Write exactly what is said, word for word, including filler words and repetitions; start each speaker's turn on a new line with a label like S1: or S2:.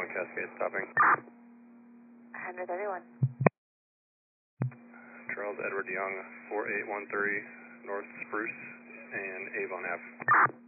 S1: thirty-one Cascade stopping.
S2: one thirty-one.
S1: Charles Edward Young, four eight one three North Spruce and Avon Ave.